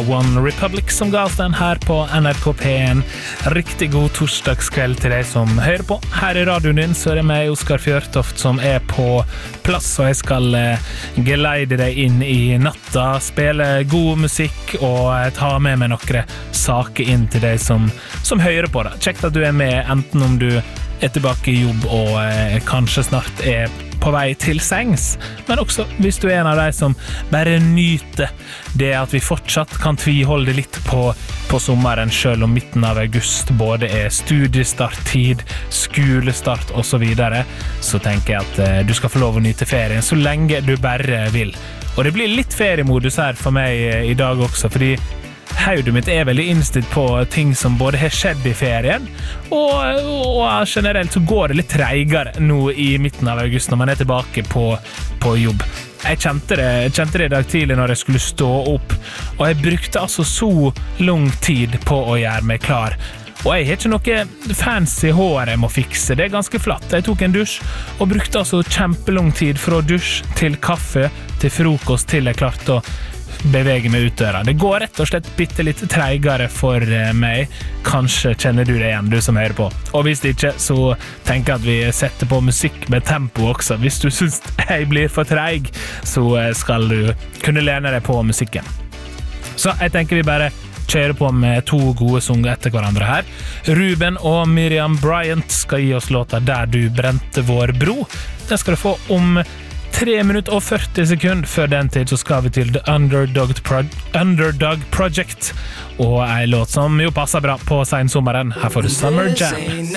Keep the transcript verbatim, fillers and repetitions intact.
One Republic som ga oss den her på N R K P en. Riktig god torsdagskveld til deg som hører på. Her i radioen din så er det meg, Oskar Fjørtoft, som er på plass, og jeg skal eh, geleide deg inn i natta, spille god musikk og eh, ta med meg noen saker inn til deg som, som hører på det. Kjekt at du er med, enten om du er tilbake i jobb og eh, kanskje snart er på vei til sengs, men også hvis du er en av de som bare nyter det at vi fortsatt kan tviholde litt på, på sommeren, selv om midten av august både er studiestarttid, skolestart og så videre, så tenker jeg at eh, du skal få lov å nyte ferien så lenge du bare vil. Og det blir litt feriemodus her for meg eh, i dag også, fordi Haudet mitt er veldig innstilt på ting som både har skjedd i ferien, og, og generelt så går det litt treigere nå i midten av august når man er tilbake på, på jobb. Jeg kjente det, jeg kjente det i dag tidlig når jeg skulle stå opp, og jeg brukte altså så lang tid på å gjøre meg klar. Og jeg har ikke noe fancy hår jeg må fikse, det er ganske flatt. Jeg tok en dusj og brukte altså kjempelang tid fra dusj til kaffe, til frokost, til jeg klarte å bevege meg ut døra. Det går rett og slett bitte litt treigere for meg. Kanskje kjenner du det igjen, du som hører på. Og hvis ikke, så tenker jeg at vi setter på musikk med tempo også. Hvis du synes jeg blir for treig, så skal du kunne lene deg på musikken. Så jeg tenker vi bare kjører på med to gode sanger etter hverandre her. Ruben og Miriam Bryant skal gi oss låta Der du brente vår bro. Den skal du få om tre minutter og førti sekunder. Før den tid så skal vi til The Underdog, Pro- Underdog Project, og en låt som jo passer bra på sensommeren. Her får du Summer Jam.